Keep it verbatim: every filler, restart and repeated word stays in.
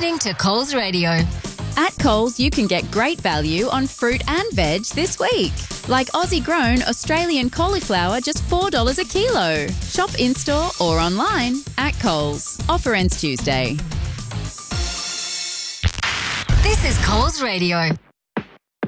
listening to Coles Radio. At Coles, you can get great value on fruit and veg this week. Like Aussie-grown Australian cauliflower, just four dollars a kilo. Shop in-store or online at Coles. Offer ends Tuesday. This is Coles Radio.